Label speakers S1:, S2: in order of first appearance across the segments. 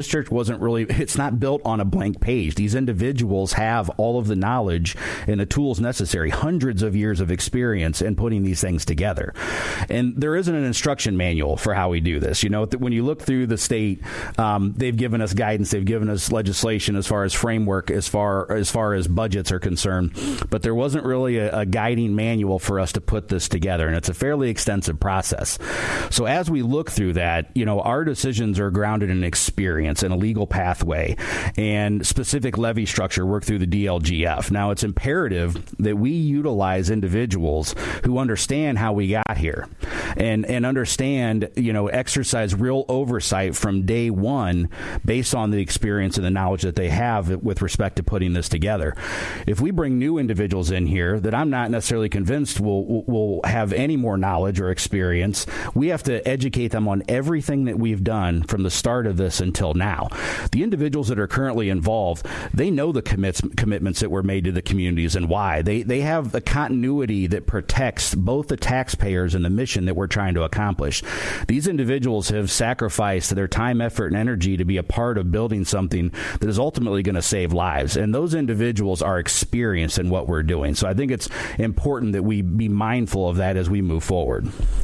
S1: district it's not built on a blank page. These individuals have all of the knowledge and the tools necessary, hundreds of years of experience in putting these things together. And there isn't an instruction manual for how we do this. When you look through the state, they've given us guidance, they've given us legislation as far as framework, as far as budgets are concerned, but there wasn't really a guiding manual for us to put this together, and it's a fairly extensive process. So as we look through that, our decisions are grounded in experience and a legal pathway and specific levy structure work through the DLGF. Now, it's imperative that we utilize individuals who understand how we got here and understand, exercise real oversight from day one based on the experience and the knowledge that they have with respect to putting this together. If we bring new individuals in here that I'm not necessarily convinced will have any more knowledge or experience, we have to educate them on everything that we've done from the start of this until now. The individuals that are currently involved, they know the commitments that were made to the communities and why. They have the continuity that protects both the taxpayers and the mission that we're trying to accomplish. These individuals have sacrificed their time, effort, and energy to be a part of building something that is ultimately going to save lives. And those individuals are experienced in what we're doing. So I think it's important that we be mindful of that as we move forward.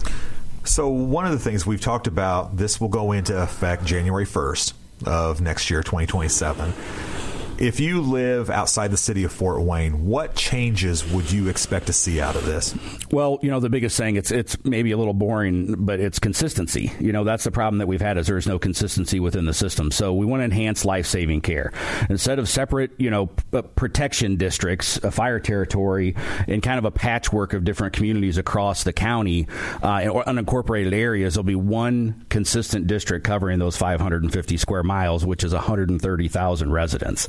S2: So one of the things we've talked about, this will go into effect January 1st of next year, 2027. If you live outside the city of Fort Wayne, what changes would you expect to see out of this?
S1: Well, the biggest thing, it's maybe a little boring, but it's consistency. That's the problem that we've had is there's no consistency within the system. So we want to enhance life-saving care. Instead of separate, protection districts, a fire territory, and kind of a patchwork of different communities across the county or unincorporated areas, there'll be one consistent district covering those 550 square miles, which is 130,000 residents.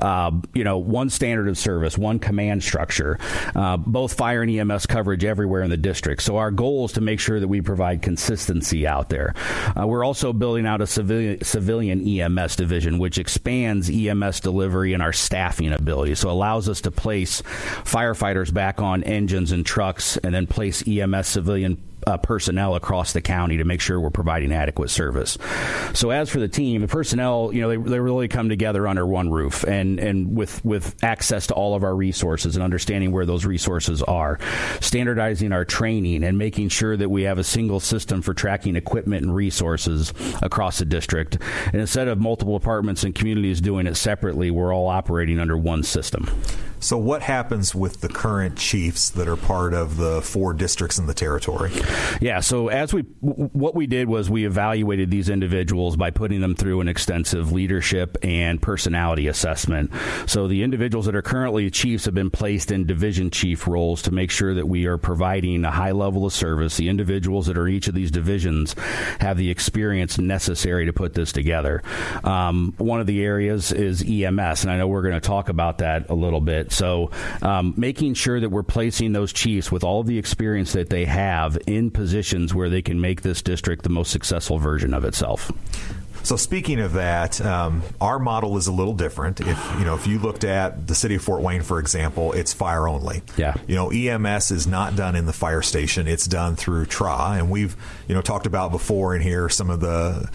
S1: One standard of service, one command structure, both fire and EMS coverage everywhere in the district. So our goal is to make sure that we provide consistency out there. We're also building out a civilian EMS division, which expands EMS delivery and our staffing ability. So it allows us to place firefighters back on engines and trucks and then place EMS civilian personnel across the county to make sure we're providing adequate service. So as for the team, the personnel, they really come together under one roof and with access to all of our resources and understanding where those resources are, standardizing our training and making sure that we have a single system for tracking equipment and resources across the district. And instead of multiple departments and communities doing it separately, we're all operating under one system.
S2: So what happens with the current chiefs that are part of the 4 districts in the territory?
S1: Yeah, so what we did was we evaluated these individuals by putting them through an extensive leadership and personality assessment. So the individuals that are currently chiefs have been placed in division chief roles to make sure that we are providing a high level of service. The individuals that are in each of these divisions have the experience necessary to put this together. One of the areas is EMS, and I know we're going to talk about that a little bit. So making sure that we're placing those chiefs with all of the experience that they have in positions where they can make this district the most successful version of itself.
S2: So speaking of that, our model is a little different. If you looked at the city of Fort Wayne, for example, it's fire only.
S1: Yeah.
S2: EMS is not done in the fire station. It's done through TRA, and we've talked about before in here some of the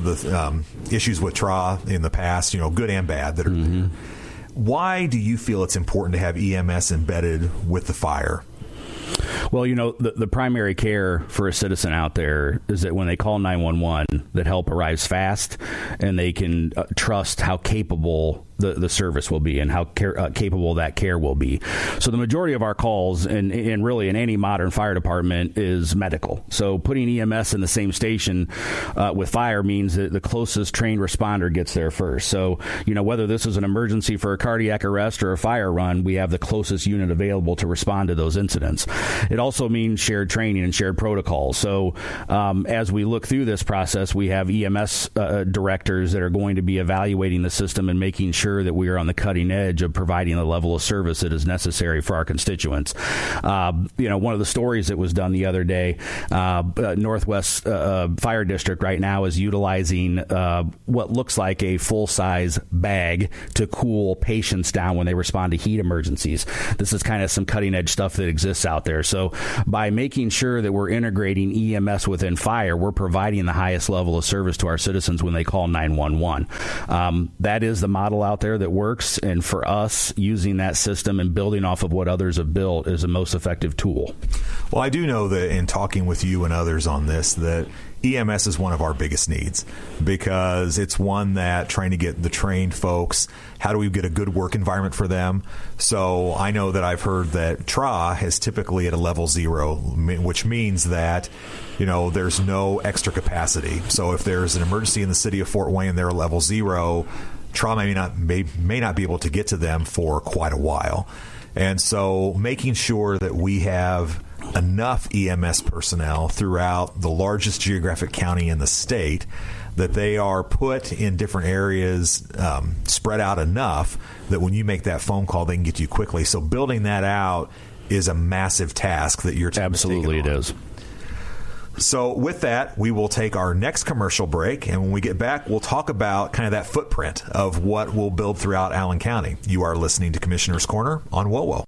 S2: issues with TRA in the past, good and bad that are. Mm-hmm. Why do you feel it's important to have EMS embedded with the fire?
S1: Well, the primary care for a citizen out there is that when they call 911, that help arrives fast and they can trust how capable the service will be and how capable that care will be. So the majority of our calls, and really in any modern fire department, is medical. So putting EMS in the same station with fire means that the closest trained responder gets there first. So, whether this is an emergency for a cardiac arrest or a fire run, we have the closest unit available to respond to those incidents. It also means shared training and shared protocols. So as we look through this process, we have EMS directors that are going to be evaluating the system and making sure sure that we are on the cutting edge of providing the level of service that is necessary for our constituents. One of the stories that was done the other day, Northwest Fire District right now is utilizing what looks like a full-size bag to cool patients down when they respond to heat emergencies. This is kind of some cutting-edge stuff that exists out there. So by making sure that we're integrating EMS within fire, we're providing the highest level of service to our citizens when they call 911. That is the model out there that works, and for us, using that system and building off of what others have built is the most effective tool.
S2: Well, I do know that in talking with you and others on this, that EMS is one of our biggest needs, because it's one that trying to get the trained folks, how do we get a good work environment for them? So I know that I've heard that TRA is typically at a level 0, which means that, there's no extra capacity. So if there's an emergency in the city of Fort Wayne, they're at level 0, TRA may not be able to get to them for quite a while. And so making sure that we have enough EMS personnel throughout the largest geographic county in the state, that they are put in different areas, spread out enough that when you make that phone call, they can get to you quickly. So building that out is a massive task that you're
S1: absolutely it is.
S2: So with that, we will take our next commercial break, and when we get back, we'll talk about kind of that footprint of what we'll build throughout Allen County. You are listening to Commissioner's Corner on WOWO.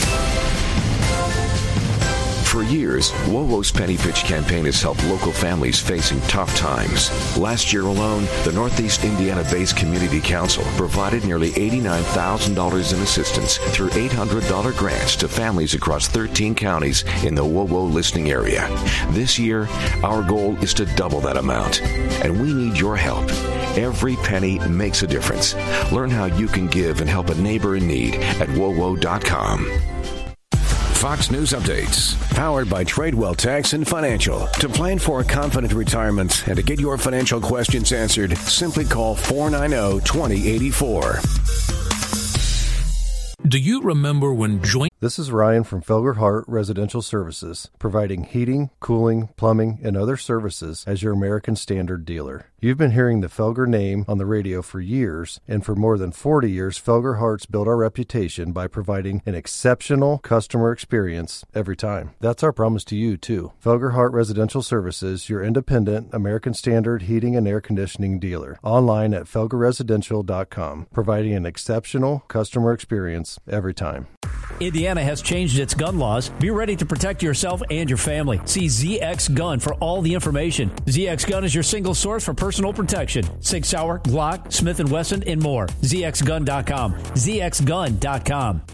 S3: For years, WOWO's Penny Pitch campaign has helped local families facing tough times. Last year alone, the Northeast Indiana-based Community Council provided nearly $89,000 in assistance through $800 grants to families across 13 counties in the WOWO listening area. This year, our goal is to double that amount, and we need your help. Every penny makes a difference. Learn how you can give and help a neighbor in need at WOWO.com.
S4: Fox News Updates, powered by Tradewell Tax and Financial. To plan for a confident retirement and to get your financial questions answered, simply call 490-2084.
S5: Do you remember when joint...
S6: This is Ryan from Felger Hart Residential Services, providing heating, cooling, plumbing, and other services as your American Standard dealer. You've been hearing the Felger name on the radio for years, and for more than 40 years, Felger Hart's built our reputation by providing an exceptional customer experience every time. That's our promise to you, too. Felger Hart Residential Services, your independent American Standard heating and air conditioning dealer. Online at felgerresidential.com, providing an exceptional customer experience every time.
S7: Indiana has changed its gun laws. Be ready to protect yourself and your family. See ZX Gun for all the information. ZX Gun is your single source for personal protection. Sig Sauer, Glock, Smith & Wesson, and more. ZXGun.com. ZXGun.com.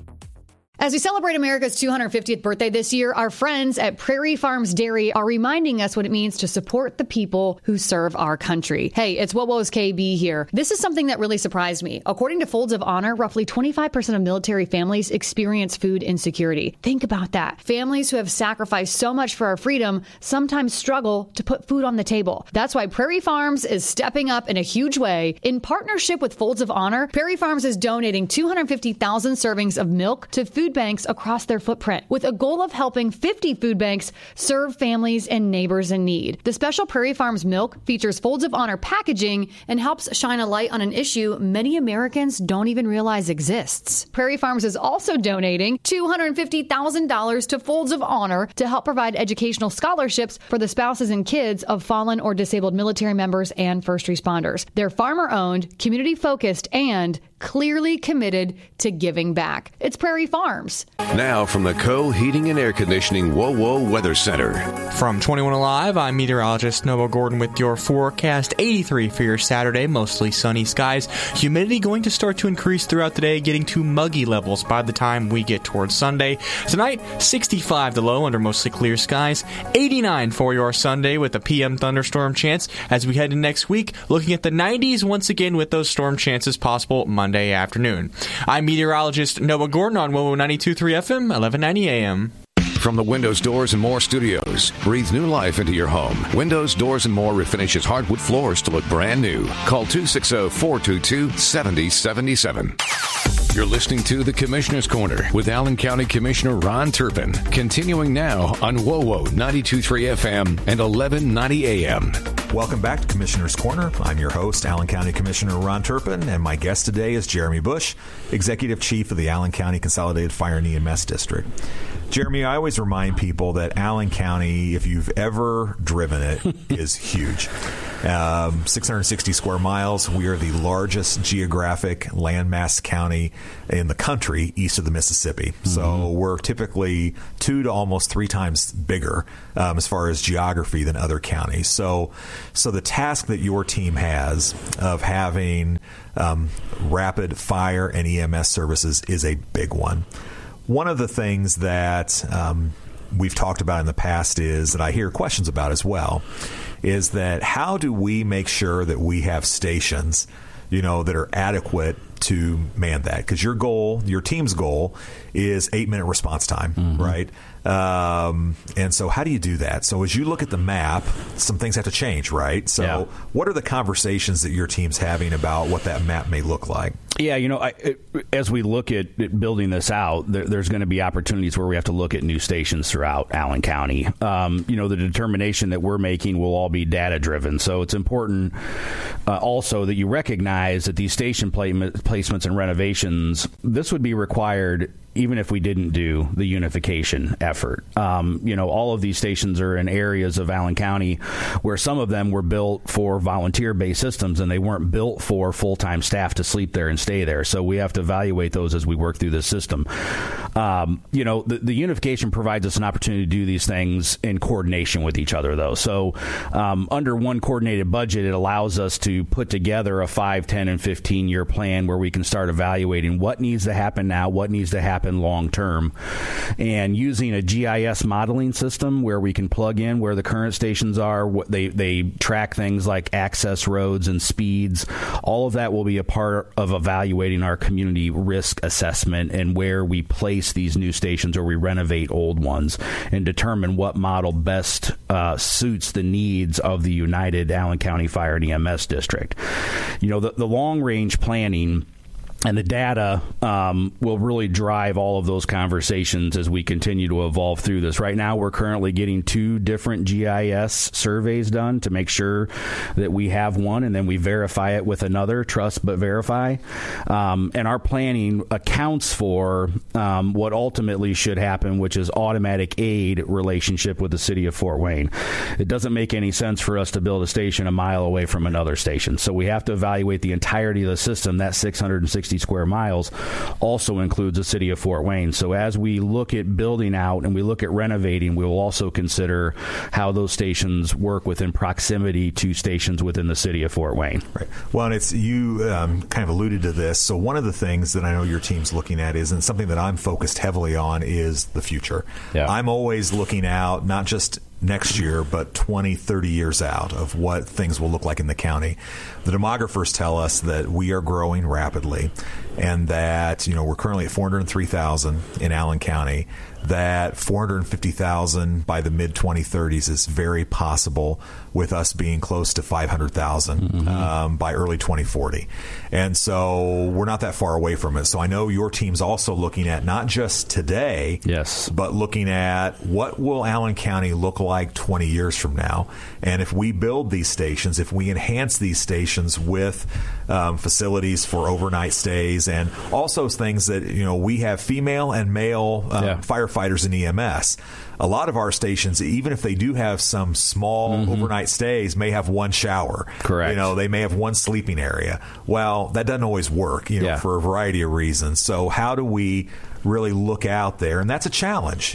S8: As we celebrate America's 250th birthday this year, our friends at Prairie Farms Dairy are reminding us what it means to support the people who serve our country. Hey, it's WOWO's KB here. This is something that really surprised me. According to Folds of Honor, roughly 25% of military families experience food insecurity. Think about that. Families who have sacrificed so much for our freedom sometimes struggle to put food on the table. That's why Prairie Farms is stepping up in a huge way. In partnership with Folds of Honor, Prairie Farms is donating 250,000 servings of milk to food banks across their footprint, with a goal of helping 50 food banks serve families and neighbors in need. The special Prairie Farms milk features Folds of Honor packaging and helps shine a light on an issue many Americans don't even realize exists. Prairie Farms is also donating $250,000 to Folds of Honor to help provide educational scholarships for the spouses and kids of fallen or disabled military members and first responders. They're farmer-owned, community-focused, and clearly committed to giving back. It's Prairie Farms.
S4: Now from the Co-Heating and Air Conditioning WOWO Weather Center.
S9: From 21 Alive, I'm meteorologist Noah Gordon with your forecast. 83 for your Saturday, mostly sunny skies. Humidity going to start to increase throughout the day, getting to muggy levels by the time we get towards Sunday. Tonight, 65 the low under mostly clear skies. 89 for your Sunday with a PM thunderstorm chance. As we head into next week, looking at the 90s once again with those storm chances possible Monday afternoon. I'm meteorologist Noah Gordon on WOWO 92.3 FM, 1190 AM.
S4: From the Windows, Doors, and More studios, breathe new life into your home. Windows, Doors, and More refinishes hardwood floors to look brand new. Call 260-422-7077. You're listening to The Commissioner's Corner with Allen County Commissioner Ron Turpin. Continuing now on WOWO 92.3 FM and 1190 AM.
S2: Welcome back to Commissioner's Corner. I'm your host, Allen County Commissioner Ron Turpin, and my guest today is Jeremy Bush, Executive Chief of the Allen County Consolidated Fire and EMS District. Jeremy, I always remind people that Allen County, if you've ever driven it, is huge. 660 square miles. We are the largest geographic landmass county in the country east of the Mississippi. Mm-hmm. So we're typically 2 to almost 3 times bigger as far as geography than other counties. So the task that your team has of having rapid fire and EMS services is a big one. One of the things that we've talked about in the past is that I hear questions about as well, is that how do we make sure that we have stations, that are adequate to man that? Because your team's goal is 8-minute response time, mm-hmm. right? And so how do you do that? So as you look at the map, some things have to change, right? So what are the conversations that your team's having about what that map may look like?
S1: Yeah, as we look at building this out, there's going to be opportunities where we have to look at new stations throughout Allen County. The determination that we're making will all be data-driven. So it's important also that you recognize that these station placements and renovations, this would be required even if we didn't do the unification effort. All of these stations are in areas of Allen County where some of them were built for volunteer-based systems and they weren't built for full-time staff to sleep there and stay there. So we have to evaluate those as we work through this system. The unification provides us an opportunity to do these things in coordination with each other, though. So under one coordinated budget, it allows us to put together a 5, 10, and 15-year plan where we can start evaluating what needs to happen now, what needs to happen long term, and using a GIS modeling system where we can plug in where the current stations are. What they track things like access roads and speeds. All of that will be a part of evaluating our community risk assessment and where we place these new stations or we renovate old ones and determine what model best suits the needs of the United Allen County Fire and EMS District. The long range planning and the data will really drive all of those conversations as we continue to evolve through this. Right now, we're currently getting 2 different GIS surveys done to make sure that we have one, and then we verify it with another, trust but verify. And our planning accounts for what ultimately should happen, which is automatic aid relationship with the city of Fort Wayne. It doesn't make any sense for us to build a station a mile away from another station. So we have to evaluate the entirety of the system. That 660 square miles also includes the city of Fort Wayne. So as we look at building out and we look at renovating, we will also consider how those stations work within proximity to stations within the city of Fort Wayne.
S2: Right. Well, and you kind of alluded to this. So one of the things that I know your team's looking at is, and something that I'm focused heavily on, is the future. Yeah. I'm always looking out, not just next year, but 20, 30 years out of what things will look like in the county. The demographers tell us that we are growing rapidly and that, we're currently at 403,000 in Allen County, that 450,000 by the mid-2030s is very possible, with us being close to 500,000 by early 2040. And so we're not that far away from it. So I know your team's also looking at not just today,
S1: yes,
S2: but looking at what will Allen County look like 20 years from now. And if we build these stations, if we enhance these stations with facilities for overnight stays, and also things that, we have female and male firefighters in EMS. A lot of our stations, even if they do have some small overnight stays, may have one shower.
S1: Correct.
S2: They may have one sleeping area. Well, that doesn't always work, for a variety of reasons. So how do we really look out there? And that's a challenge,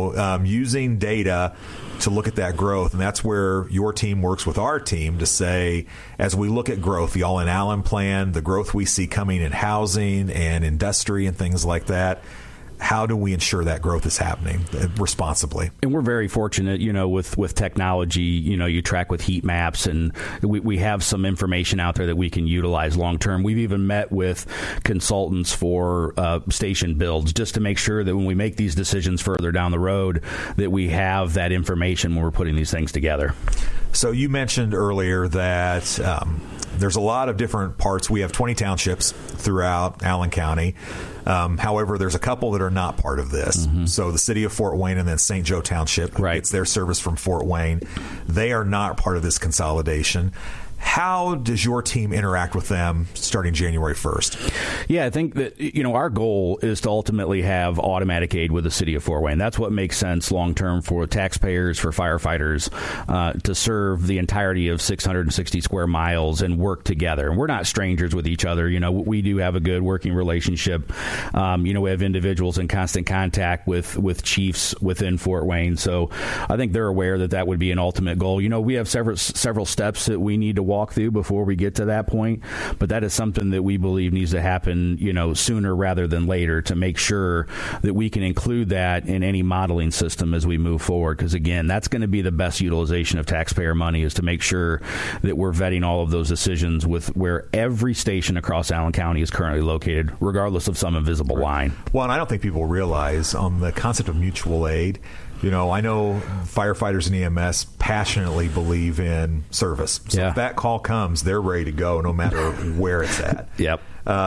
S2: using data to look at that growth. And that's where your team works with our team to say, as we look at growth, the All in Allen plan, the growth we see coming in housing and industry and things like that, how do we ensure that growth is happening responsibly?
S1: And we're very fortunate, with technology, you track with heat maps, and we have some information out there that we can utilize long term. We've even met with consultants for station builds just to make sure that when we make these decisions further down the road, that we have that information when we're putting these things together.
S2: So you mentioned earlier that there's a lot of different parts. We have 20 townships throughout Allen County. However, there's a couple that are not part of this. So the city of Fort Wayne and then St. Joe Township gets their service from Fort Wayne. They are not part of this consolidation. How does your team interact with them starting January 1st?
S1: Yeah, I think that, our goal is to ultimately have automatic aid with the city of Fort Wayne. That's what makes sense long-term for taxpayers, for firefighters, to serve the entirety of 660 square miles and work together. And we're not strangers with each other. We do have a good working relationship. We have individuals in constant contact with chiefs within Fort Wayne. So I think they're aware that would be an ultimate goal. We have several steps that we need to walk through before we get to that point, but that is something that we believe needs to happen, sooner rather than later, to make sure that we can include that in any modeling system as we move forward. Because again, that's going to be the best utilization of taxpayer money, is to make sure that we're vetting all of those decisions with where every station across Allen County is currently located, regardless of some invisible line.
S2: Well, and I don't think people realize on the concept of mutual aid. I know firefighters and EMS passionately believe in service. So if that call comes, they're ready to go no matter where it's at.
S1: Yep.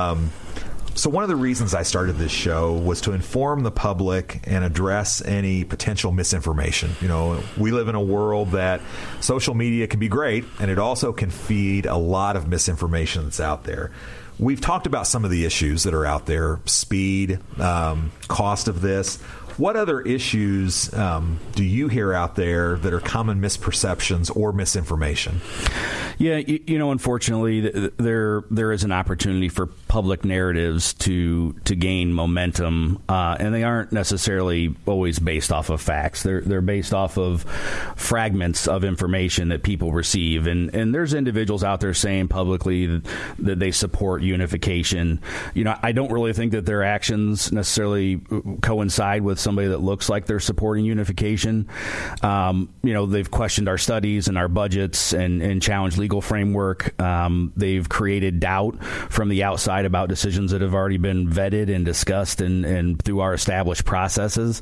S2: So one of the reasons I started this show was to inform the public and address any potential misinformation. We live in a world that social media can be great, and it also can feed a lot of misinformation that's out there. We've talked about some of the issues that are out there, speed, cost of this. What other issues do you hear out there that are common misperceptions or misinformation?
S1: Yeah, unfortunately, there is an opportunity for public narratives to gain momentum, and they aren't necessarily always based off of facts. They're based off of fragments of information that people receive, and there's individuals out there saying publicly that they support unification. I don't really think that their actions necessarily coincide with somebody that looks like they're supporting unification. They've questioned our studies and our budgets and challenged legal framework. They've created doubt from the outside about decisions that have already been vetted and discussed and through our established processes.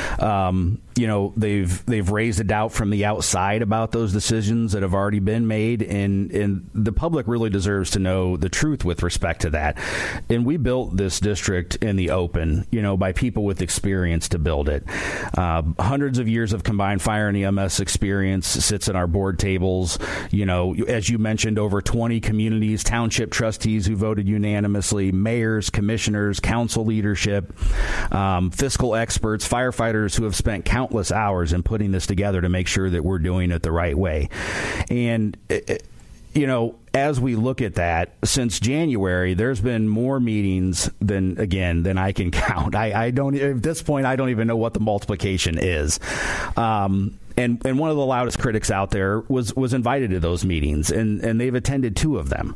S1: They've raised a doubt from the outside about those decisions that have already been made, and the public really deserves to know the truth with respect to that. And we built this district in the open, by people with experience to build it. Hundreds of years of combined fire and EMS experience sits in our board tables. As you mentioned, over 20 communities, township trustees who voted unanimously, mayors, commissioners, council leadership, fiscal experts, firefighters who have spent countless hours in putting this together to make sure that we're doing it the right way. And as we look at that, since January, there's been more meetings than I can count. I don't, at this point, I don't even know what the multiplication is. And one of the loudest critics out there was invited to those meetings, and they've attended 2 of them.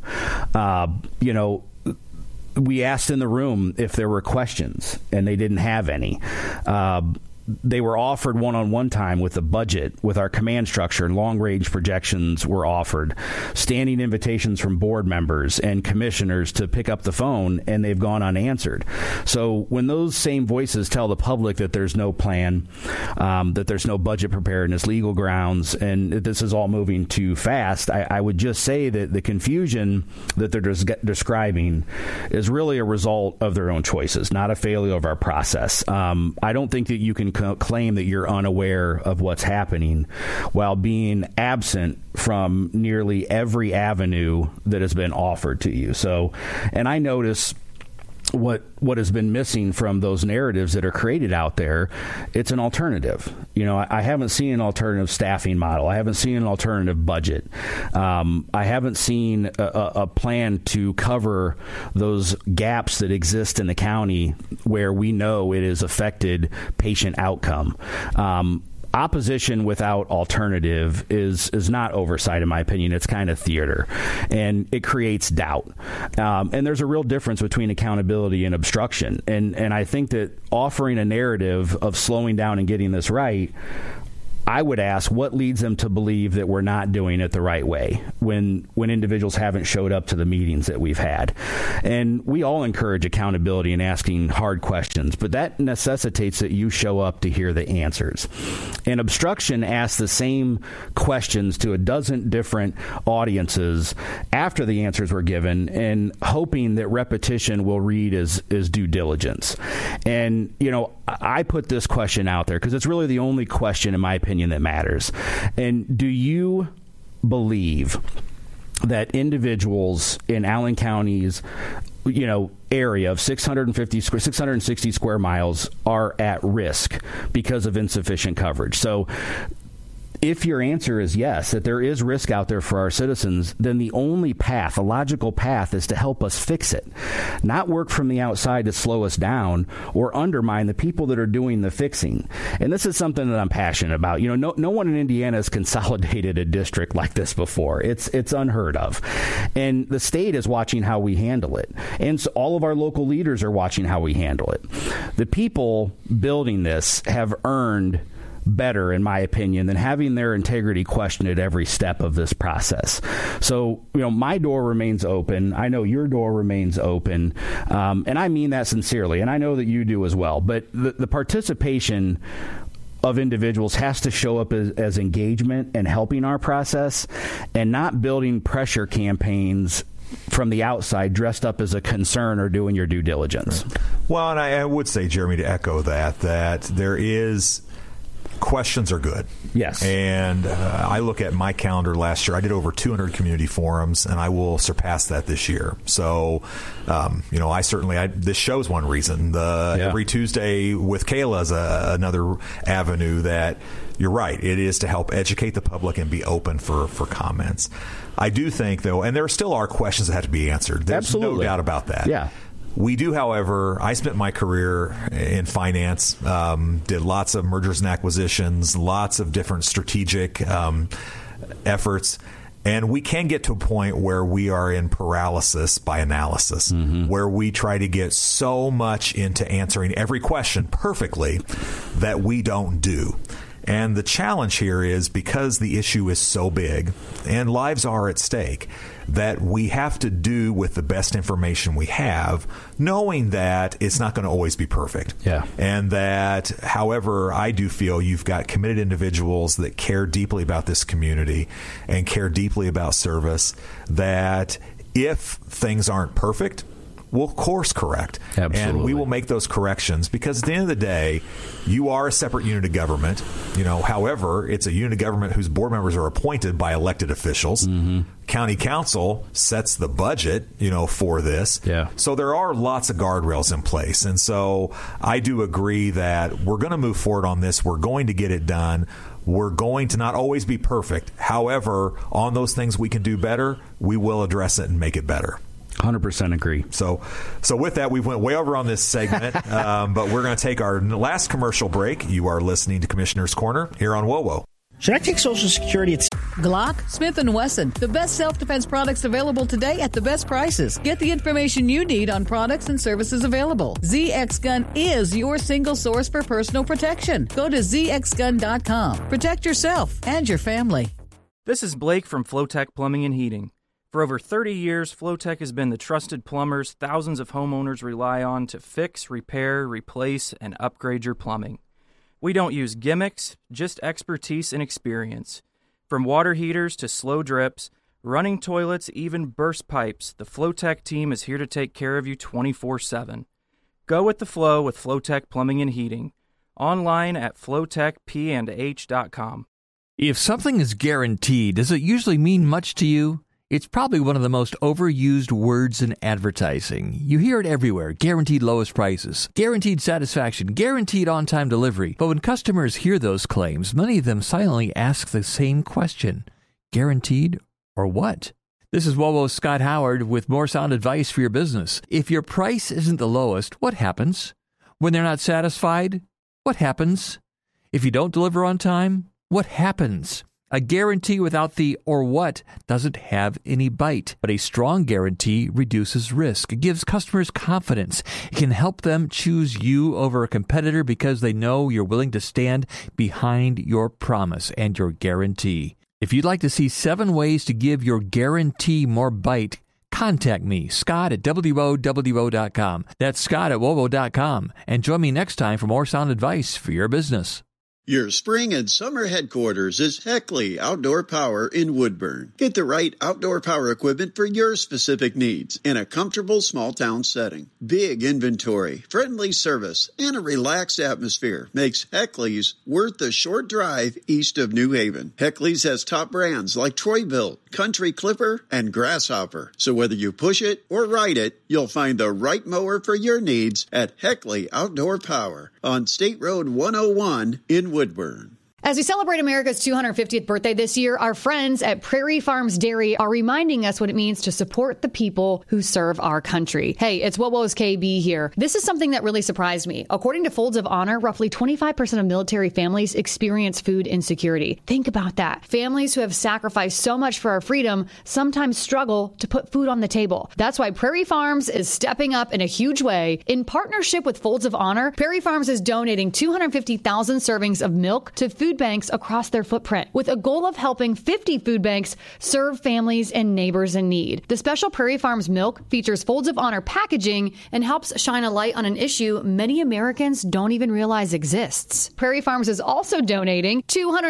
S1: We asked in the room if there were questions, and they didn't have any. They were offered one-on-one time with the budget, with our command structure, and long-range projections were offered. Standing invitations from board members and commissioners to pick up the phone, and they've gone unanswered. So when those same voices tell the public that there's no plan, that there's no budget preparedness, legal grounds, and that this is all moving too fast, I would just say that the confusion that they're describing is really a result of their own choices, not a failure of our process. I don't think that you can claim that you're unaware of what's happening while being absent from nearly every avenue that has been offered to you. So, and I notice what has been missing from those narratives that are created out there, it's an alternative. I haven't seen an alternative staffing model. I haven't seen an alternative budget. I haven't seen a plan to cover those gaps that exist in the county where we know it has affected patient outcome. Opposition without alternative is not oversight, in my opinion. It's kind of theater, and it creates doubt. And there's a real difference between accountability and obstruction. And I think that offering a narrative of slowing down and getting this right, I would ask, what leads them to believe that we're not doing it the right way when individuals haven't showed up to the meetings that we've had? And we all encourage accountability and asking hard questions, but that necessitates that you show up to hear the answers. And obstruction asks the same questions to a dozen different audiences after the answers were given, and hoping that repetition will read as due diligence. And, I put this question out there because it's really the only question, in my opinion, that matters. And do you believe that individuals in Allen County's area of 660 square miles are at risk because of insufficient coverage? So if your answer is yes, that there is risk out there for our citizens, then the only path, the logical path, is to help us fix it, not work from the outside to slow us down or undermine the people that are doing the fixing. And this is something that I'm passionate about. No one in Indiana has consolidated a district like this before. It's unheard of. And the state is watching how we handle it. And so all of our local leaders are watching how we handle it. The people building this have earned better, in my opinion, than having their integrity questioned at every step of this process. So, my door remains open. I know your door remains open. And I mean that sincerely. And I know that you do as well. But the participation of individuals has to show up as engagement and helping our process, and not building pressure campaigns from the outside dressed up as a concern or doing your due diligence.
S2: Right. Well, and I would say, Jeremy, to echo that there is... questions are good.
S1: Yes.
S2: And I look at my calendar last year. I did over 200 community forums, and I will surpass that this year. So, this show's one reason. Every Tuesday with Kayla is another avenue that, you're right, it is to help educate the public and be open for comments. I do think, though, and there still are questions that have to be answered. There's
S1: Absolutely.
S2: No doubt about that.
S1: Yeah.
S2: We do, however, I spent my career in finance, did lots of mergers and acquisitions, lots of different strategic efforts. And we can get to a point where we are in paralysis by analysis, where we try to get so much into answering every question perfectly that we don't do. And the challenge here is, because the issue is so big and lives are at stake, that we have to do with the best information we have, knowing that it's not going to always be perfect.
S1: Yeah.
S2: And that, however, I do feel you've got committed individuals that care deeply about this community and care deeply about service, that if things aren't perfect, we'll course correct.
S1: Absolutely.
S2: And we will make those corrections, because at the end of the day, you are a separate unit of government. However, it's a unit of government whose board members are appointed by elected officials. County council sets the budget, for this.
S1: Yeah.
S2: So there are lots of guardrails in place. And so I do agree that we're going to move forward on this. We're going to get it done. We're going to not always be perfect. However, on those things we can do better, we will address it and make it better.
S1: 100% agree.
S2: So with that, we went way over on this segment, but we're going to take our last commercial break. You are listening to Commissioner's Corner here on WOWO.
S10: Should I take Social Security at
S11: Glock, Smith & Wesson, the best self-defense products available today at the best prices. Get the information you need on products and services available. ZX Gun is your single source for personal protection. Go to zxgun.com. Protect yourself and your family.
S12: This is Blake from Flowtech Plumbing and Heating. For over 30 years, Flowtech has been the trusted plumbers thousands of homeowners rely on to fix, repair, replace, and upgrade your plumbing. We don't use gimmicks, just expertise and experience. From water heaters to slow drips, running toilets, even burst pipes, the Flowtech team is here to take care of you 24/7. Go with the flow with Flowtech Plumbing and Heating. Online at flowtechpandh.com.
S13: If something is guaranteed, does it usually mean much to you? It's probably one of the most overused words in advertising. You hear it everywhere. Guaranteed lowest prices, guaranteed satisfaction, guaranteed on-time delivery. But when customers hear those claims, many of them silently ask the same question. Guaranteed or what? This is WOWO's Scott Howard with more sound advice for your business. If your price isn't the lowest, what happens? When they're not satisfied, what happens? If you don't deliver on time, what happens? A guarantee without the or what doesn't have any bite, but a strong guarantee reduces risk. It gives customers confidence. It can help them choose you over a competitor because they know you're willing to stand behind your promise and your guarantee. If you'd like to see 7 ways to give your guarantee more bite, contact me, Scott at WOWO.com. That's Scott at WOWO.com. And join me next time for more sound advice for your business.
S14: Your spring and summer headquarters is Heckley Outdoor Power in Woodburn. Get the right outdoor power equipment for your specific needs in a comfortable small town setting. Big inventory, friendly service, and a relaxed atmosphere makes Heckley's worth the short drive east of New Haven. Heckley's has top brands like Troy-Bilt, Country Clipper, and Grasshopper. So whether you push it or ride it, you'll find the right mower for your needs at Heckley Outdoor Power on State Road 101 in Woodburn.
S8: As we celebrate America's 250th birthday this year, our friends at Prairie Farms Dairy are reminding us what it means to support the people who serve our country. Hey, it's WOWO's KB here. This is something that really surprised me. According to Folds of Honor, roughly 25% of military families experience food insecurity. Think about that. Families who have sacrificed so much for our freedom sometimes struggle to put food on the table. That's why Prairie Farms is stepping up in a huge way. In partnership with Folds of Honor, Prairie Farms is donating 250,000 servings of milk to food banks across their footprint, with a goal of helping 50 food banks serve families and neighbors in need. The special Prairie Farms milk features Folds of Honor packaging and helps shine a light on an issue many Americans don't even realize exists. Prairie Farms is also donating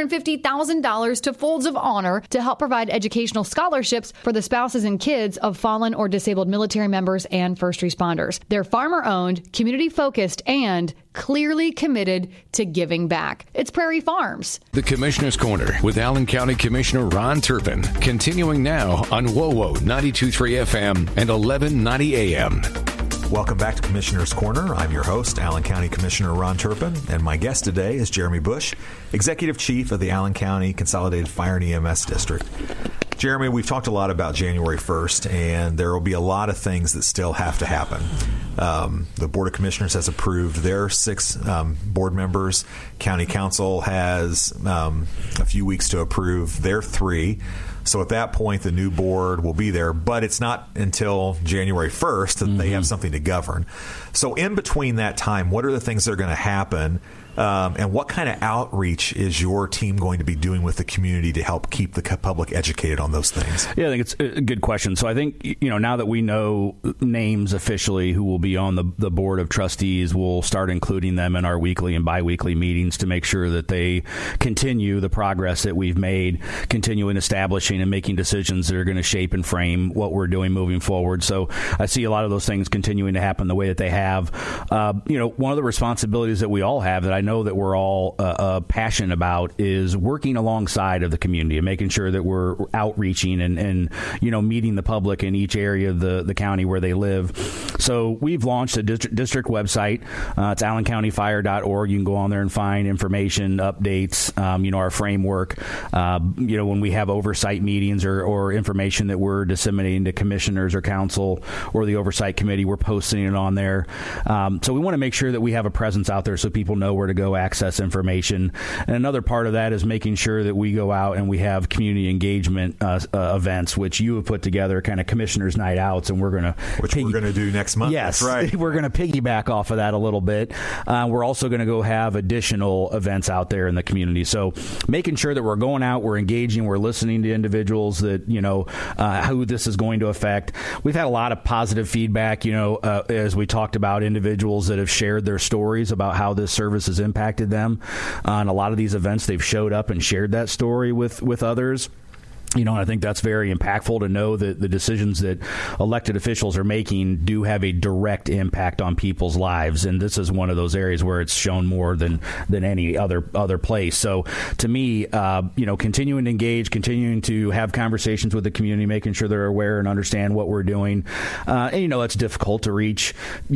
S8: $250,000 to Folds of Honor to help provide educational scholarships for the spouses and kids of fallen or disabled military members and first responders. They're farmer-owned, community-focused, and clearly committed to giving back. It's Prairie Farms.
S4: The Commissioner's Corner with Allen County Commissioner Ron Turpin, continuing now on WOWO 92.3 FM and 1190 AM.
S2: Welcome back to Commissioner's Corner. I'm your host, Allen County Commissioner Ron Turpin, and my guest today is Jeremy Bush, Executive Chief of the Allen County Consolidated Fire and EMS District. Jeremy, we've talked a lot about January 1st, and there will be a lot of things that still have to happen. The Board of Commissioners has approved their 6 board members. County Council has a few weeks to approve their 3. So at that point, the new board will be there, but it's not until January 1st that they have something to govern. So in between that time, what are the things that are going to happen? And what kind of outreach is your team going to be doing with the community to help keep the public educated on those things?
S1: Yeah, I think it's a good question. So I think, now that we know names officially who will be on the board of trustees, we'll start including them in our weekly and biweekly meetings to make sure that they continue the progress that we've made, continuing establishing and making decisions that are going to shape and frame what we're doing moving forward. So I see a lot of those things continuing to happen the way that they have. One of the responsibilities that we all have that I know that we're all passionate about is working alongside of the community and making sure that we're outreaching and meeting the public in each area of the county where they live. So we've launched a district website. It's allencountyfire.org. You can go on there and find information, updates, our framework. When we have oversight meetings or information that we're disseminating to commissioners or council or the oversight committee, we're posting it on there. So we want to make sure that we have a presence out there so people know where to go access information. And another part of that is making sure that we go out and we have community engagement events, which you have put together, kind of commissioners' night outs, and we're going to
S2: do next month.
S1: Yes,
S2: that's right.
S1: We're going to piggyback off of that a little bit. We're also going to go have additional events out there in the community. So making sure that we're going out, we're engaging, we're listening to individuals that who this is going to affect. We've had a lot of positive feedback. As we talked about individuals that have shared their stories about how this service has impacted them. On a lot of these events, they've showed up and shared that story with others. And I think that's very impactful to know that the decisions that elected officials are making do have a direct impact on people's lives. And this is one of those areas where it's shown more than any other place. So to me, continuing to engage, continuing to have conversations with the community, making sure they're aware and understand what we're doing. And it's difficult to reach,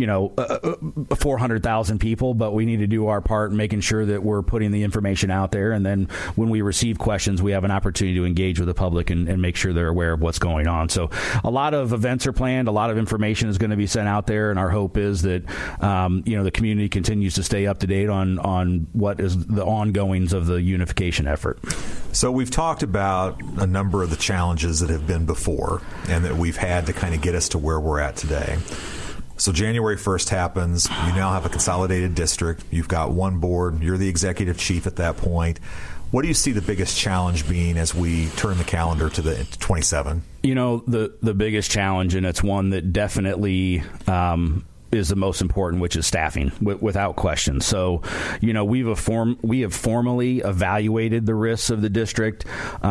S1: 400,000 people, but we need to do our part in making sure that we're putting the information out there. And then when we receive questions, we have an opportunity to engage with the public and make sure they're aware of what's going on. So a lot of events are planned. A lot of information is going to be sent out there. And our hope is that, the community continues to stay up to date on what is the ongoings of the unification effort.
S2: So we've talked about a number of the challenges that have been before and that we've had to kind of get us to where we're at today. So January 1st happens. You now have a consolidated district. You've got one board. You're the executive chief at that point. What do you see the biggest challenge being as we turn the calendar to the 27?
S1: You know, the biggest challenge, and it's one that definitely is the most important, which is staffing, without question. So, you know, we have formally evaluated the risks of the district.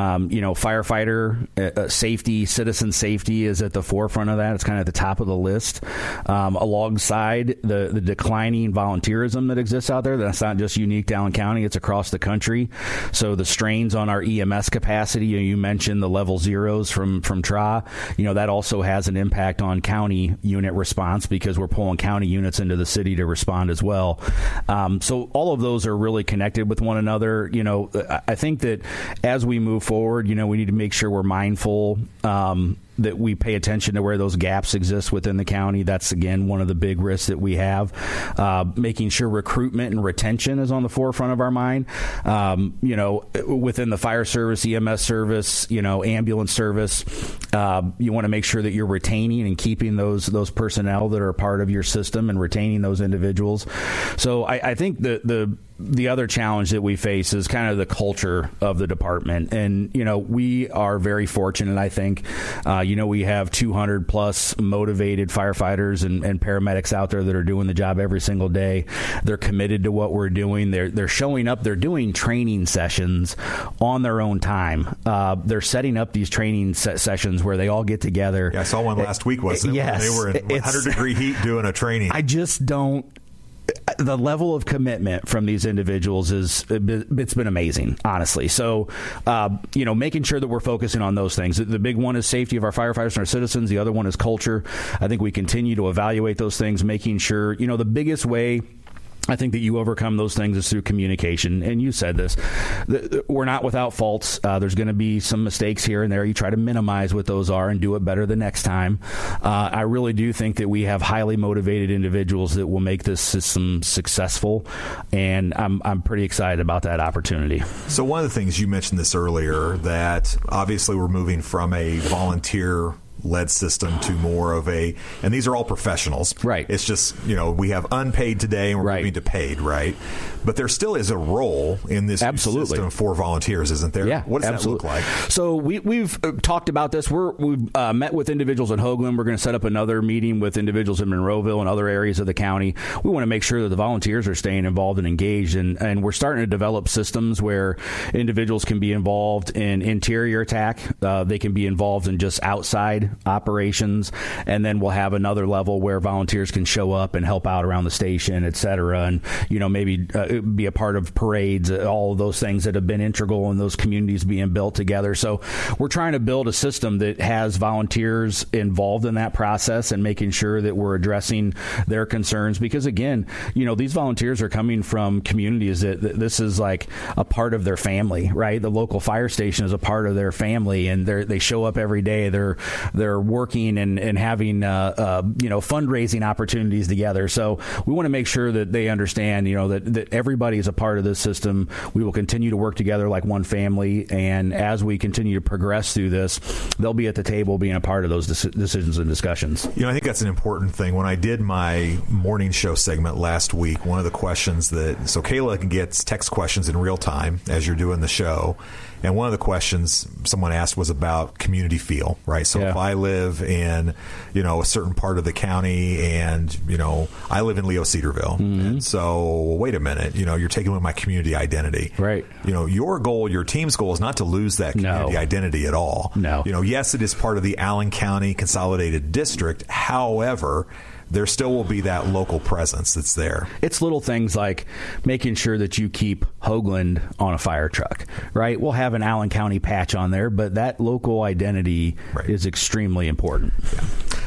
S1: Firefighter safety, citizen safety is at the forefront of that. It's kind of at the top of the list, alongside the declining volunteerism that exists out there. That's not just unique to Allen County; it's across the country. So the strains on our EMS capacity. You mentioned the level zeros from TRA. You know, that also has an impact on county unit response because we're pulling county units into the city to respond as well. So all of those are really connected with one another. You know, I think that as we move forward, you know, we need to make sure we're mindful that we pay attention to where those gaps exist within the county. That's, again, one of the big risks that we have. Making sure recruitment and retention is on the forefront of our mind. Within the fire service, EMS service, ambulance service, you want to make sure that you're retaining and keeping those personnel that are a part of your system and retaining those individuals. So I think the other challenge that we face is kind of the culture of the department. And, we are very fortunate, I think. We have 200 plus motivated firefighters and paramedics out there that are doing the job every single day. They're committed to what we're doing. They're showing up. They're doing training sessions on their own time. They're setting up these training sessions where they all get together.
S2: Yeah, I saw one last week, wasn't it?
S1: Yes.
S2: They were in 100-degree heat doing a training.
S1: I just don't. The level of commitment from these individuals it's been amazing, honestly. So, making sure that we're focusing on those things. The big one is safety of our firefighters and our citizens. The other one is culture. I think we continue to evaluate those things, making sure, the biggest way I think that you overcome those things is through communication. And you said this, we're not without faults. There's going to be some mistakes here and there. You try to minimize what those are and do it better the next time. I really do think that we have highly motivated individuals that will make this system successful. And I'm pretty excited about that opportunity.
S2: So one of the things you mentioned this earlier, that obviously we're moving from a volunteer led system to more of and these are all professionals.
S1: Right.
S2: It's just, we have unpaid today and we're moving to paid, right? But there still is a role in this system for volunteers, isn't there?
S1: Yeah,
S2: what does that look like?
S1: So we've talked about this. We've met with individuals in Hoagland. We're going to set up another meeting with individuals in Monroeville and other areas of the county. We want to make sure that the volunteers are staying involved and engaged, and we're starting to develop systems where individuals can be involved in interior attack. They can be involved in just outside operations, and then we'll have another level where volunteers can show up and help out around the station, et cetera, and maybe be a part of parades, all of those things that have been integral in those communities being built together. So we're trying to build a system that has volunteers involved in that process and making sure that we're addressing their concerns, because again, these volunteers are coming from communities that this is like a part of their family, right? The local fire station is a part of their family, and they show up every day. They're working and having fundraising opportunities together. So we want to make sure that they understand that everybody is a part of this system. We will continue to work together like one family, and as we continue to progress through this, they'll be at the table being a part of those decisions and discussions.
S2: I think that's an important thing. When I did my morning show segment last week, one of the questions so Kayla gets text questions in real time as you're doing the show. And one of the questions someone asked was about community feel, right? So if I live in, a certain part of the county and, I live in Leo Cedarville. Mm-hmm. And so, wait a minute, you're taking away my community identity.
S1: Right.
S2: Your goal, your team's goal is not to lose that community identity at all.
S1: No.
S2: Yes, it is part of the Allen County Consolidated District. However, there still will be that local presence that's there.
S1: It's little things like making sure that you keep Hoagland on a fire truck, right? We'll have an Allen County patch on there, but that local identity is extremely important.
S2: Yeah.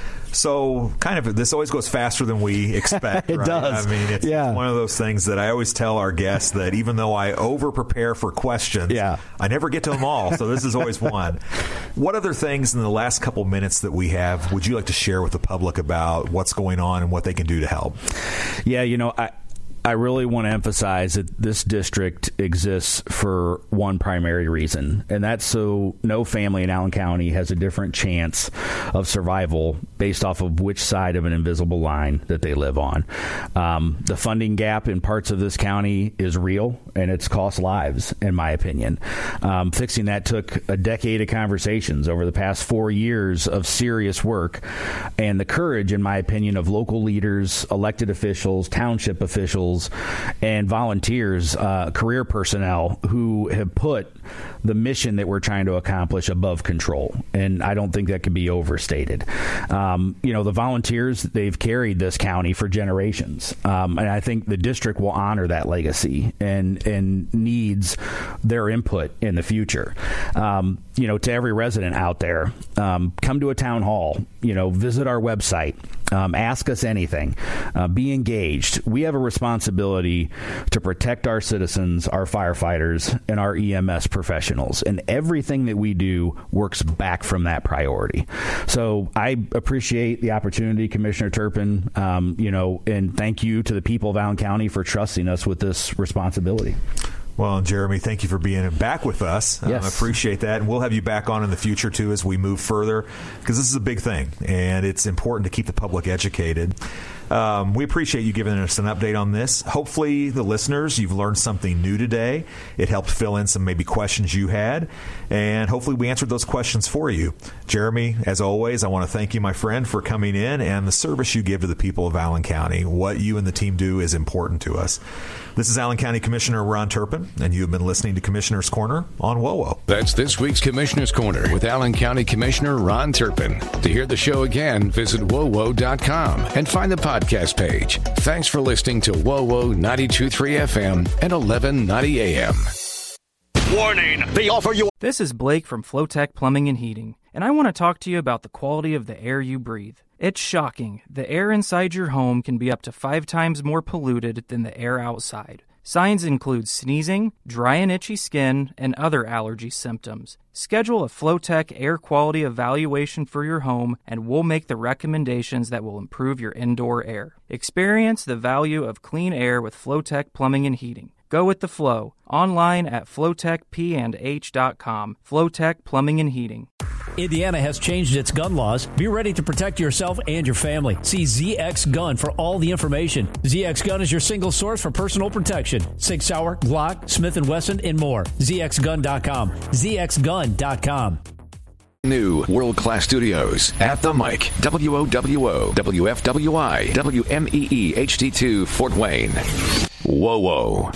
S2: So this always goes faster than we expect.
S1: It
S2: right?
S1: does.
S2: I mean, it's one of those things that I always tell our guests that even though I over-prepare for questions, I never get to them all. So this is always one. What other things in the last couple minutes that we have would you like to share with the public about what's going on and what they can do to help?
S1: Yeah, I really want to emphasize that this district exists for one primary reason, and that's so no family in Allen County has a different chance of survival based off of which side of an invisible line that they live on. The funding gap in parts of this county is real, and it's cost lives, in my opinion. Fixing that took a decade of conversations over the past 4 years of serious work, and the courage, in my opinion, of local leaders, elected officials, township officials, and volunteers, career personnel who have put the mission that we're trying to accomplish above control. And I don't think that can be overstated. The volunteers, they've carried this county for generations. And I think the district will honor that legacy and needs their input in the future. To every resident out there, come to a town hall, visit our website, ask us anything, be engaged. We have a responsibility to protect our citizens, our firefighters, and our EMS professionals. And everything that we do works back from that priority. So I appreciate the opportunity, Commissioner Turpin, and thank you to the people of Allen County for trusting us with this responsibility.
S2: Well, Jeremy, thank you for being back with us.
S1: Yes.
S2: I appreciate that. And we'll have you back on in the future, too, as we move further, because this is a big thing, and it's important to keep the public educated. We appreciate you giving us an update on this. Hopefully, the listeners, you've learned something new today. It helped fill in some maybe questions you had, and hopefully we answered those questions for you. Jeremy, as always, I want to thank you, my friend, for coming in and the service you give to the people of Allen County. What you and the team do is important to us. This is Allen County Commissioner Ron Turpin, and you have been listening to Commissioner's Corner on WOWO.
S4: That's this week's Commissioner's Corner with Allen County Commissioner Ron Turpin. To hear the show again, visit WOWO.com and find the podcast page. Thanks for listening to WOWO 92.3 FM and 1190 AM.
S5: Warning! They offer you...
S12: This is Blake from Flowtech Plumbing and Heating, and I want to talk to you about the quality of the air you breathe. It's shocking. The air inside your home can be up to 5 times more polluted than the air outside. Signs include sneezing, dry and itchy skin, and other allergy symptoms. Schedule a Flowtech air quality evaluation for your home, and we'll make the recommendations that will improve your indoor air. Experience the value of clean air with Flowtech Plumbing and Heating. Go with the flow. Online at flowtechpandh.com. Flowtech Plumbing and Heating.
S7: Indiana has changed its gun laws. Be ready to protect yourself and your family. See ZX Gun for all the information. ZX Gun is your single source for personal protection. Sig Sauer, Glock, Smith & Wesson, and more. ZXGun.com. ZXGun.com.
S3: New world-class studios at the mic. WOWO, WFWI, WMEE HD2 Fort Wayne. WOWO.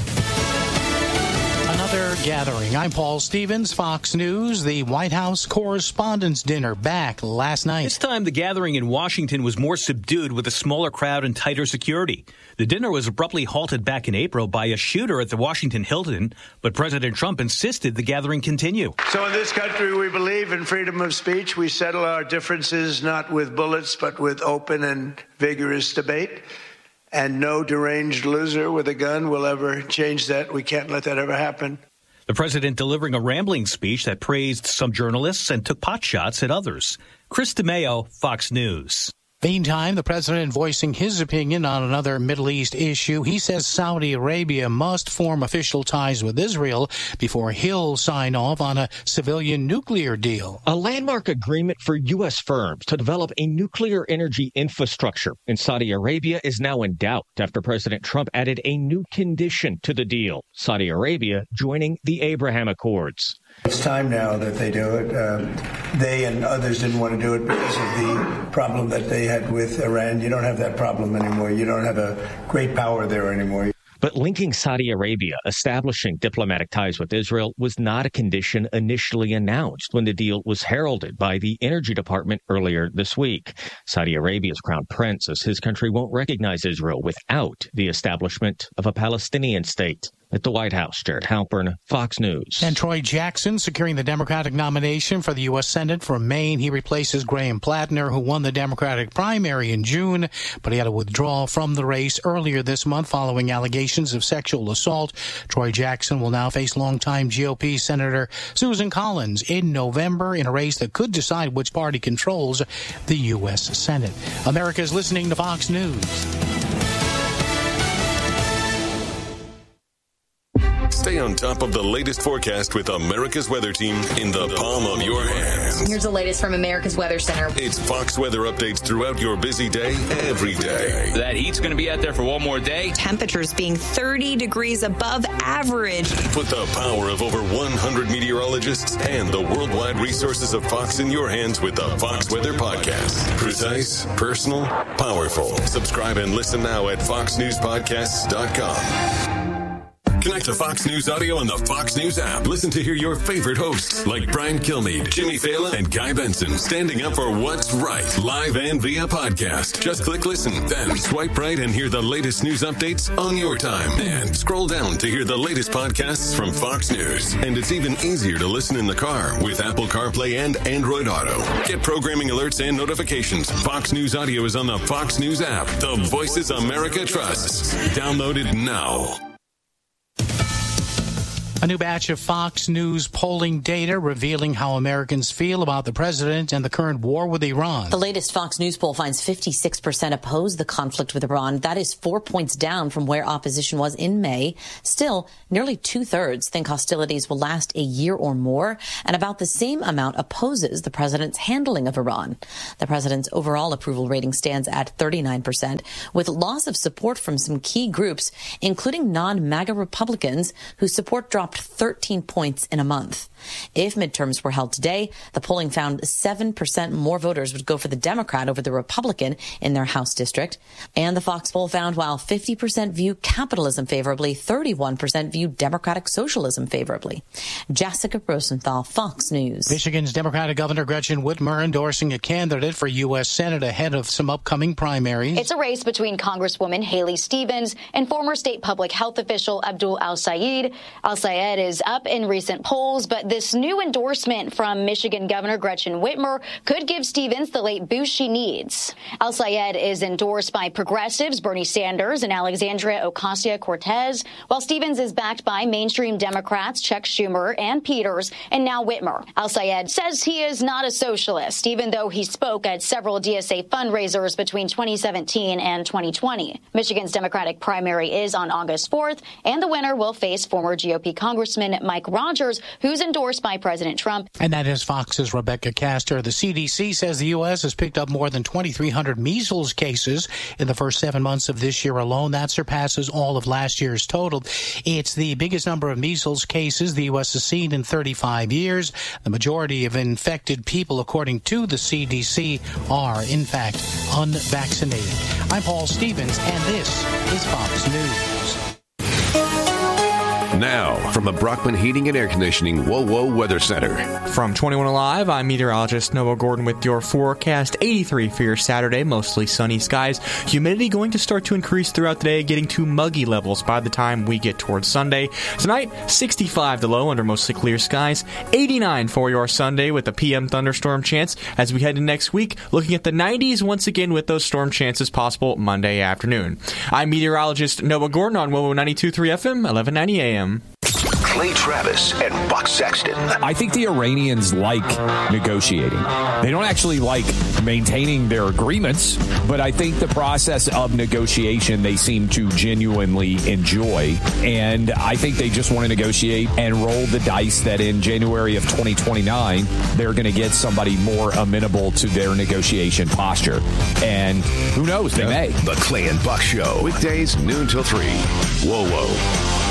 S15: Another gathering. I'm Paul Stevens, Fox News. The White House Correspondents' Dinner back last night.
S16: This time, the gathering in Washington was more subdued with a smaller crowd and tighter security. The dinner was abruptly halted back in April by a shooter at the Washington Hilton, but President Trump insisted the gathering continue.
S17: So in this country, we believe in freedom of speech. We settle our differences not with bullets, but with open and vigorous debate. And no deranged loser with a gun will ever change that. We can't let that ever happen.
S16: The president delivering a rambling speech that praised some journalists and took potshots at others. Chris DeMeo, Fox News.
S15: Meantime, the president voicing his opinion on another Middle East issue. He says Saudi Arabia must form official ties with Israel before he'll sign off on a civilian nuclear deal.
S18: A landmark agreement for U.S. firms to develop a nuclear energy infrastructure in Saudi Arabia is now in doubt after President Trump added a new condition to the deal, Saudi Arabia joining the Abraham Accords.
S17: It's time now that they do it. They and others didn't want to do it because of the problem that they had with Iran. You don't have that problem anymore. You don't have a great power there anymore.
S18: But linking Saudi Arabia, establishing diplomatic ties with Israel, was not a condition initially announced when the deal was heralded by the Energy Department earlier this week. Saudi Arabia's crown prince says his country won't recognize Israel without the establishment of a Palestinian state. At the White House, Jared Halpern, Fox News.
S15: And Troy Jackson securing the Democratic nomination for the U.S. Senate from Maine. He replaces Graham Plattner, who won the Democratic primary in June, but he had to withdraw from the race earlier this month following allegations of sexual assault. Troy Jackson will now face longtime GOP Senator Susan Collins in November in a race that could decide which party controls the U.S. Senate. America's listening to Fox News.
S19: Stay on top of the latest forecast with America's Weather Team in the palm of your hands.
S20: Here's the latest from America's Weather Center.
S19: It's Fox weather updates throughout your busy day, every day.
S21: That heat's going to be out there for one more day.
S22: Temperatures being 30 degrees above average.
S19: Put the power of over 100 meteorologists and the worldwide resources of Fox in your hands with the Fox Weather Podcast. Precise, personal, powerful. Subscribe and listen now at foxnewspodcasts.com. Connect to Fox News Audio on the Fox News app. Listen to hear your favorite hosts like Brian Kilmeade, Jimmy Fallon, and Guy Benson standing up for what's right, live and via podcast. Just click listen, then swipe right and hear the latest news updates on your time. And scroll down to hear the latest podcasts from Fox News. And it's even easier to listen in the car with Apple CarPlay and Android Auto. Get programming alerts and notifications. Fox News Audio is on the Fox News app. The voices America trusts. Download it now.
S15: A new batch of Fox News polling data revealing how Americans feel about the president and the current war with Iran.
S23: The latest Fox News poll finds 56% oppose the conflict with Iran. That is 4 points down from where opposition was in May. Still, nearly 2/3 think hostilities will last a year or more, and about the same amount opposes the president's handling of Iran. The president's overall approval rating stands at 39%, with loss of support from some key groups, including non-MAGA Republicans who support dropped 13 points in a month. If midterms were held today, the polling found 7% more voters would go for the Democrat over the Republican in their House district. And the Fox poll found while 50% view capitalism favorably, 31% view democratic socialism favorably. Jessica Rosenthal, Fox News.
S15: Michigan's Democratic Governor Gretchen Whitmer endorsing a candidate for U.S. Senate ahead of some upcoming primaries.
S24: It's a race between Congresswoman Haley Stevens and former state public health official Abdul Al-Sayed. Al-Sayed is up in recent polls, but this new endorsement from Michigan Governor Gretchen Whitmer could give Stevens the late boost she needs. Al-Sayed is endorsed by progressives Bernie Sanders and Alexandria Ocasio-Cortez, while Stevens is backed by mainstream Democrats Chuck Schumer and Peters, and now Whitmer. Al-Sayed says he is not a socialist, even though he spoke at several DSA fundraisers between 2017 and 2020. Michigan's Democratic primary is on August 4th, and the winner will face former GOP Congressman Mike Rogers, who's endorsed by President Trump.
S15: And that is Fox's Rebecca Castor. The CDC says the U.S. has picked up more than 2,300 measles cases in the first 7 months of this year alone. That surpasses all of last year's total. It's the biggest number of measles cases the U.S. has seen in 35 years. The majority of infected people, according to the CDC, are, in fact, unvaccinated. I'm Paul Stevens, and this is Fox News.
S4: Now, from the Brockman Heating and Air Conditioning WOWO Weather Center.
S9: From 21 Alive, I'm meteorologist Noah Gordon with your forecast. 83 for your Saturday, mostly sunny skies. Humidity going to start to increase throughout the day, getting to muggy levels by the time we get towards Sunday. Tonight, 65 the low under mostly clear skies. 89 for your Sunday with a PM thunderstorm chance. As we head into next week, looking at the 90s once again with those storm chances possible Monday afternoon. I'm meteorologist Noah Gordon on WOWO 92.3 FM, 1190 AM.
S5: Clay Travis and Buck Sexton.
S25: I think the Iranians like negotiating. They don't actually like maintaining their agreements, but I think the process of negotiation they seem to genuinely enjoy. And I think they just want to negotiate and roll the dice that in January of 2029, they're going to get somebody more amenable to their negotiation posture. And who knows, they may.
S19: The Clay and Buck Show. Weekdays, noon till 3. Whoa, whoa.